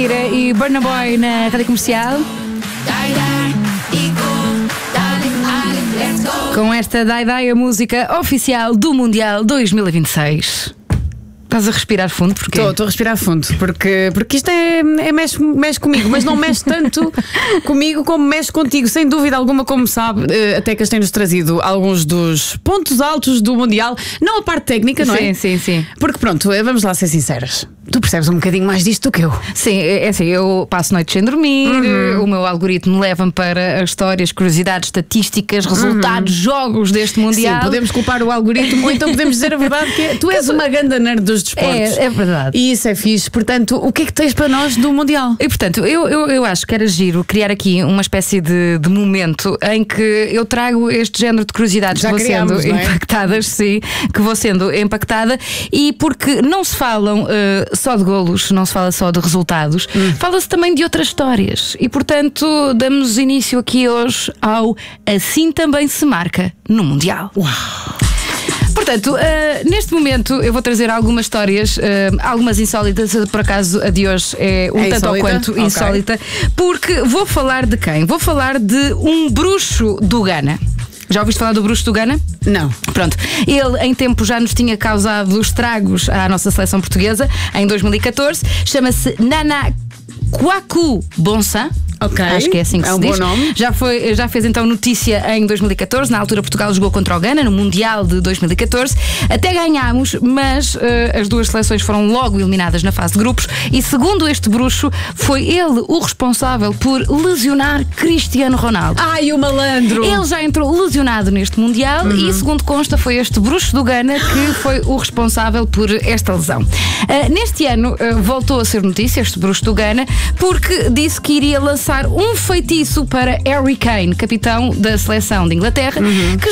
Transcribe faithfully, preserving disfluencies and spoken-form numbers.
E Burna Boy na Rádio Comercial. Com esta Dai Dai, a música oficial do Mundial dois mil e vinte e seis. Estás a respirar fundo? Porquê? Estou a respirar fundo, porque, porque isto é, é mexe, mexe comigo, mas não mexe tanto comigo como mexe contigo, sem dúvida alguma, como sabe. Até que tens-nos trazido alguns dos pontos altos do Mundial, não a parte técnica, não sim, é? Sim, sim, sim. Porque pronto, vamos lá ser sinceras. Tu percebes um bocadinho mais disto do que eu. Sim, é assim, eu passo noites sem dormir, uhum. O meu algoritmo leva-me para as histórias, curiosidades, estatísticas, resultados, uhum. jogos deste Mundial. Sim, podemos culpar o algoritmo ou então podemos dizer a verdade que é, tu és uma ganda nerd dos desportos. É, é verdade. E isso é fixe. Portanto, o que é que tens para nós do Mundial? E portanto, eu, eu, eu acho que era giro criar aqui uma espécie de, de momento em que eu trago este género de curiosidades. Já que vou criamos, sendo não é? impactadas, sim, que vou sendo impactada, e porque não se falam uh, só de golos, não se fala só de resultados, hum. fala-se também de outras histórias. E portanto, damos início aqui hoje ao Assim Também Se Marca no Mundial. Uau! Portanto, uh, neste momento eu vou trazer algumas histórias, uh, algumas insólitas. Por acaso a de hoje é um é tanto insólita? ou quanto Okay. insólita, porque vou falar de quem? Vou falar de um bruxo do Ghana. Já ouviste falar do bruxo do Ghana? Não. Pronto, ele em tempo já nos tinha causado estragos à nossa seleção portuguesa em dois mil e catorze. Chama-se Nana Kwaku Bonsa. Ok. Acho que é assim que é se um diz. bom nome. Já, foi, já fez então notícia em dois mil e catorze. Na altura Portugal jogou contra o Ghana no Mundial de dois mil e catorze. Até ganhámos, mas uh, as duas seleções foram logo eliminadas na fase de grupos. E segundo este bruxo, foi ele o responsável por lesionar Cristiano Ronaldo. Ai, o malandro! Ele já entrou lesionado neste Mundial, uhum. e segundo consta foi este bruxo do Ghana que foi o responsável por esta lesão. Uh, neste ano uh, voltou a ser notícia este bruxo do Ghana, porque disse que iria lançar um feitiço para Harry Kane, capitão da seleção de Inglaterra, uhum. que